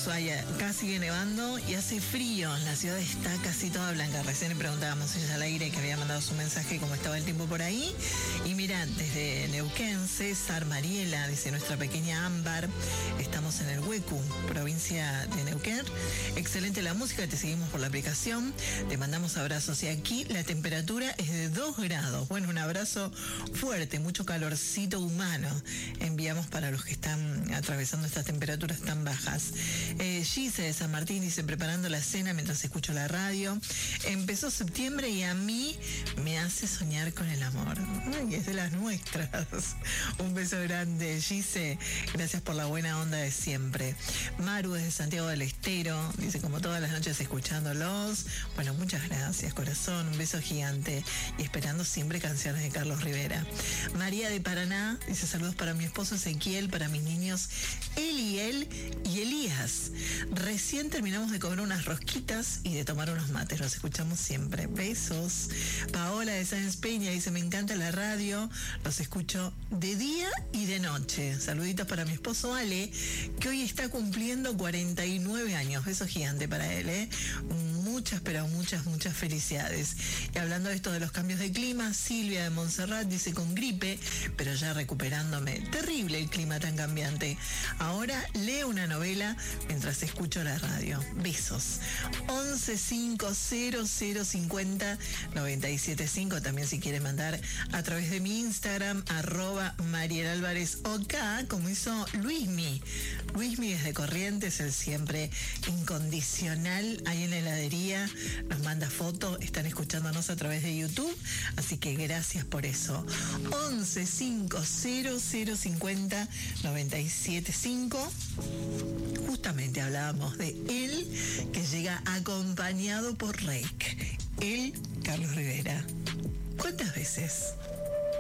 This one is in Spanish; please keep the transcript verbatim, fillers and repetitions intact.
Ushuaia. Acá sigue nevando y hace frío. La ciudad está casi toda blanca. Recién le preguntábamos ella al aire que había mandado su mensaje cómo estaba el tiempo por ahí. Y mira, desde Neuquén, César, Mariela, dice nuestra pequeña Ámbar. Estamos en el Huecu, provincia de Neuquén. Excelente la música, te seguimos por la aplicación. Te mandamos abrazos y aquí la temperatura es de dos grados. Bueno, un abrazo fuerte, mucho calorcito humano. Enviamos para los que están atravesando estas temperaturas tan bajas. Eh, Gise de San Martín dice, preparando la cena mientras escucho la radio. Empezó septiembre y a mí me hace soñar con el amor. Ay, es de las nuestras. Un beso grande, Gise. Gracias por la buena onda de siempre. Maru desde Santiago del Estero dice, como todas las noches escuchándolos. Bueno, muchas gracias, corazón. Un beso gigante. Y esperando siempre canciones de Carlos Rivera. María de Paraná dice, saludos para mi esposo Ezequiel, para mis niños Eliel y Elías. Recién terminamos de comer unas rosquitas y de tomar unos mates. Los escuchamos siempre. Besos. Paola de Sáenz Peña dice, me encanta la radio. Los escucho de día y de noche. Saluditos para mi esposo Ale, que hoy está cumpliendo cuarenta y nueve años. Beso gigante para él, ¿eh? Muchas, pero muchas, muchas felicidades. Y hablando de esto de los cambios de clima, Silvia de Montserrat dice, con gripe, pero ya recuperándome. Terrible el clima tan cambiante. Ahora leo una novela mientras escucho la radio. Besos. once cinco cero cero cincuenta noventa y siete cinco. También si quiere mandar a través de mi Instagram, arroba Mariel Álvarez OK, como hizo Luismi. Luismi desde Corrientes, el siempre incondicional, ahí en la heladería, nos manda foto, están escuchándonos a través de YouTube, así que gracias por eso. once cinco cero cero cincuenta noventa y siete cinco. Justamente hablábamos de él, que llega acompañado por Reik. Él, Carlos Rivera. ¿Cuántas veces